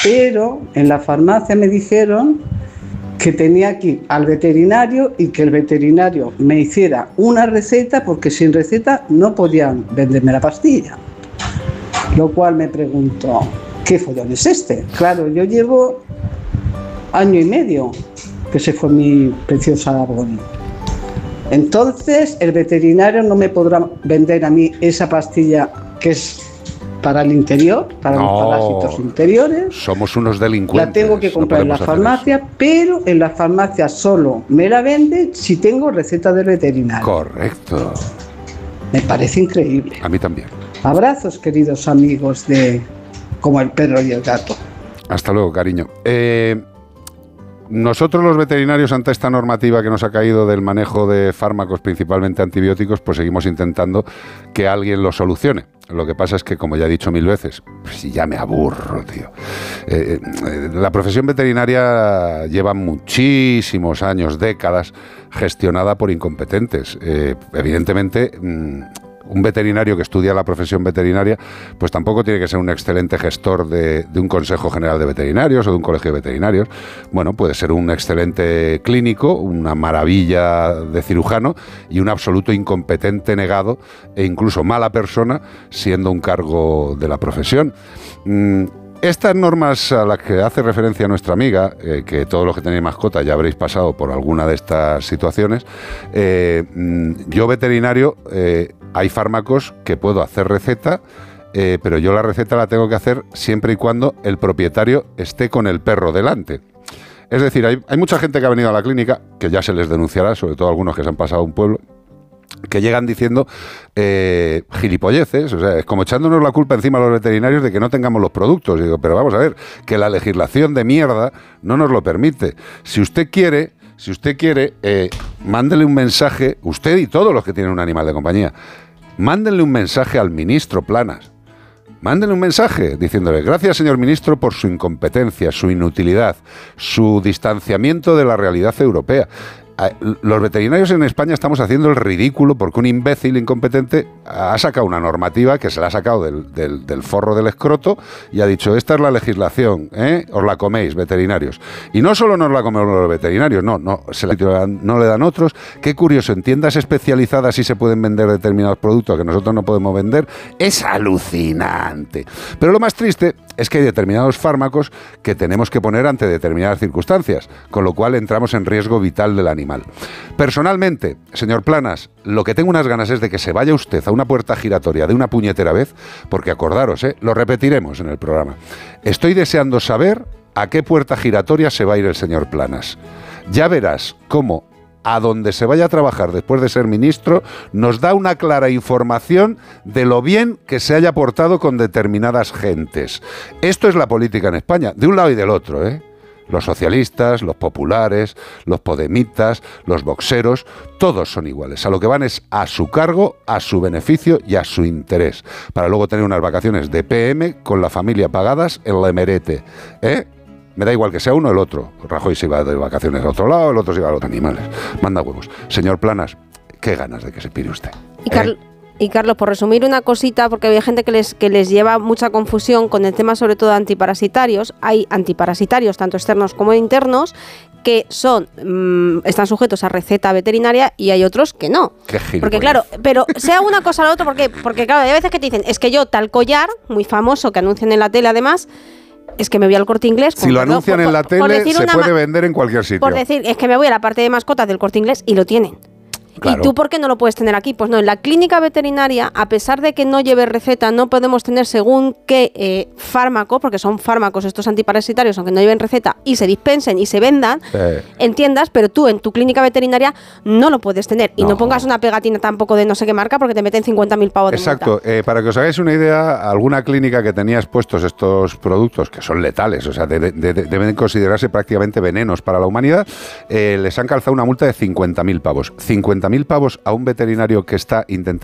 pero en la farmacia me dijeron que tenía que ir al veterinario y que el veterinario me hiciera una receta, porque sin receta no podían venderme la pastilla. Lo cual me pregunto, ¿qué follón es este? Claro, yo llevo año y medio que se fue mi preciosa Boni. Entonces, el veterinario no me podrá vender a mí esa pastilla que es para el interior, para los parásitos interiores. Somos unos delincuentes. La tengo que comprar en la farmacia, pero en la farmacia solo me la vende si tengo receta del veterinario. Correcto. Me parece increíble. A mí también. Abrazos, queridos amigos de Como el perro y el gato. Hasta luego, cariño. Nosotros los veterinarios, ante esta normativa que nos ha caído del manejo de fármacos, principalmente antibióticos, pues seguimos intentando que alguien lo solucione. Lo que pasa es que, como ya he dicho 1000 veces, pues ya me aburro, tío. La profesión veterinaria lleva muchísimos años, décadas, gestionada por incompetentes. Evidentemente, un veterinario que estudia la profesión veterinaria, pues tampoco tiene que ser un excelente gestor de un Consejo General de Veterinarios o de un colegio de veterinarios. Bueno, puede ser un excelente clínico, una maravilla de cirujano y un absoluto incompetente, negado e incluso mala persona, siendo un cargo de la profesión. Estas normas a las que hace referencia nuestra amiga, que todos los que tenéis mascota ya habréis pasado por alguna de estas situaciones, yo veterinario, hay fármacos que puedo hacer receta, pero yo la receta la tengo que hacer siempre y cuando el propietario esté con el perro delante. Es decir, hay mucha gente que ha venido a la clínica, que ya se les denunciará, sobre todo algunos que se han pasado a un pueblo, que llegan diciendo gilipolleces, o sea, es como echándonos la culpa encima a los veterinarios de que no tengamos los productos. Y digo, pero vamos a ver, que la legislación de mierda no nos lo permite. Si usted quiere, mándele un mensaje, usted y todos los que tienen un animal de compañía, mándenle un mensaje al ministro Planas. Mándenle un mensaje diciéndole: gracias, señor ministro, por su incompetencia, su inutilidad, su distanciamiento de la realidad europea. Los veterinarios en España estamos haciendo el ridículo porque un imbécil incompetente ha sacado una normativa que se la ha sacado del forro del escroto y ha dicho: esta es la legislación, os la coméis, veterinarios. Y no solo nos la comemos los veterinarios, no le dan otros. Qué curioso, en tiendas especializadas sí se pueden vender determinados productos que nosotros no podemos vender. Es alucinante. Pero lo más triste es que hay determinados fármacos que tenemos que poner ante determinadas circunstancias, con lo cual entramos en riesgo vital del animal. Personalmente, señor Planas, lo que tengo unas ganas es de que se vaya usted a una puerta giratoria de una puñetera vez, porque acordaros, lo repetiremos en el programa. Estoy deseando saber a qué puerta giratoria se va a ir el señor Planas. Ya verás cómo a donde se vaya a trabajar después de ser ministro, nos da una clara información de lo bien que se haya portado con determinadas gentes. Esto es la política en España, de un lado y del otro, Los socialistas, los populares, los podemitas, los boxeros, todos son iguales. A lo que van es a su cargo, a su beneficio y a su interés, para luego tener unas vacaciones de PM con la familia pagadas en la Emerete, Me da igual que sea uno o el otro. Rajoy se iba de vacaciones a otro lado, el otro se iba a los animales. Manda huevos. Señor Planas, qué ganas de que se pire usted. Y Carlos, por resumir una cosita, porque hay gente que les lleva mucha confusión con el tema, sobre todo antiparasitarios. Hay antiparasitarios, tanto externos como internos, que están sujetos a receta veterinaria y hay otros que no. Porque claro, pero sea una cosa o la otra, porque claro, hay veces que te dicen, es que yo tal collar, muy famoso, que anuncian en la tele además, es que me voy al Corte Inglés. Si lo anuncian en la tele, se puede vender en cualquier sitio. Por decir, es que me voy a la parte de mascotas del Corte Inglés y lo tienen. Claro. ¿Y tú por qué no lo puedes tener aquí? Pues no, en la clínica veterinaria, a pesar de que no lleve receta, no podemos tener según qué fármaco, porque son fármacos estos antiparasitarios, aunque no lleven receta, y se dispensen y se vendan en tiendas, pero tú en tu clínica veterinaria no lo puedes tener. Y no pongas una pegatina tampoco de no sé qué marca, porque te meten 50.000 pavos de multa. Exacto. Para que os hagáis una idea, alguna clínica que tenía expuestos estos productos, que son letales, o sea, deben considerarse prácticamente venenos para la humanidad, les han calzado una multa de 50.000 pavos. 50.000 pavos a un veterinario que está intentando